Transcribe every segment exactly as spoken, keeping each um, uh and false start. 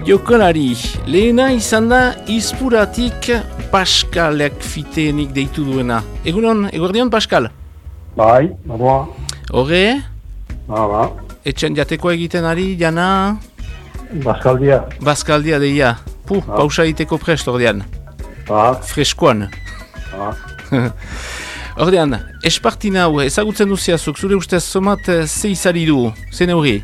Jokolari, lehena izan da Izpuratik Paskalek fiteenik deitu duena. Egunon, eguerdion Paskal? Bai, badoa. Horre? Ba, ba. Etxen jatekoa egiten ari, jana? Baskaldia. Baskaldia deia. Puh, ba. Pausa egiteko prest, ordean. Ba. Freskoan. Ba. Ordean, espartin hau, ezagutzen duziazuk, zure ustez somat ze izari du, ze neurri?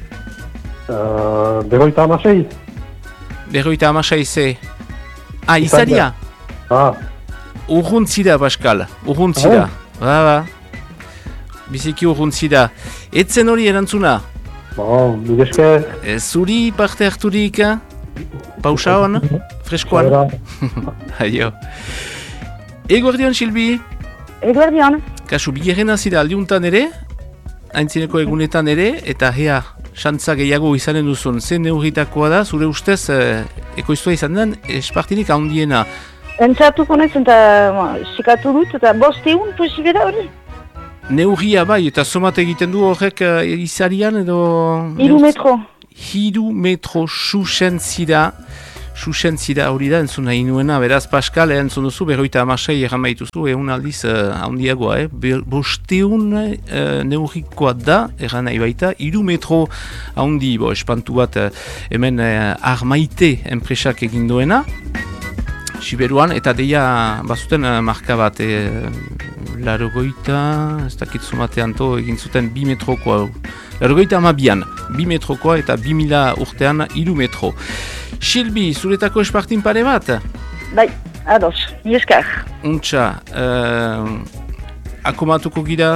Uh, Begoita amasei? Begoita amasei ze. Ah, izaria? Ah. Urruntzida, Paskal, urruntzida. Ah. Ba, ba. Biziki urruntzida. Etzen hori erantzuna? Bo, bideske. E, zuri parte harturik? Pausa hon? Freskoan? Aio. Eguerdion, Silbi? Eguerdion. Kasu, bigarren azida aldiuntan ere, haintzineko egunetan ere, eta hea, xantza gehiago izanen duzun, zen neurritakoa da, zure ustez, eh, ekoiztua izan den, espartinik handiena. Entzatuko naiz, eta sikatu dut, eta boste egun posibera hori? Neurria bai, eta somat egiten du horrek uh, izarian edo... Hiru metro. Hiru metro susentzira, susentzira hori da, entzun nahi nuena, beraz Paskal, entzun duzu, berroita amasei erran baituzu, egun aldiz uh, handiagoa, eh? Bosteun uh, neurrikoa da, erran nahi baita, hiru metro handi, bo, espantu bat, uh, hemen uh, Armaite enpresak egin duena, Siberuan, eta deia bazuten uh, marka bat, eh, larogoita, ez dakit zumatean to, egin zuten bi metrokoa. Larogoita amabian, bi metrokoa eta bi mila urtean hiru metro. Silbi, zuretako espartin pare bat? Bai, ados, nieskar. Untxa, uh, akomatuko gira,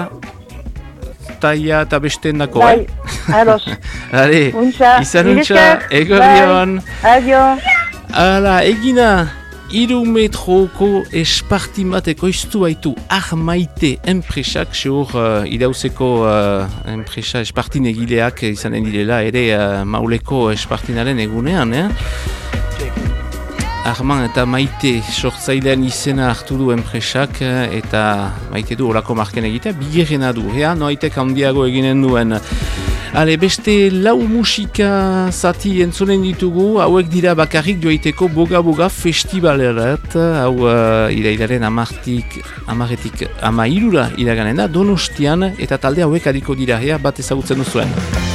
taia eta besteen dako, bai, eh? ados. Hale, izan untxa, egorion. Bai, adio. Hala, egina. Hiru metroko espartin bat ekoiztu baitu Armaite enpresak, seur uh, idauzeko uh, enpresa espartin egileak izanen direla ere uh, Mauleko espartinaren egunean, eh? Arman eta Maite sortzailean izena hartu du enpresak eta Maite du horako marken egitea, bigerrena du, ea, noaitek handiago eginen duen. Hale, beste lau musika zati entzonen ditugu, hauek dira bakarrik joaiteko boga-boga festivalerat, hau uh, irailaren amartik, amaretik ama irura iraganen da, Donostian, eta talde hauek adiko dira, ea, bat ezagutzen duzuen.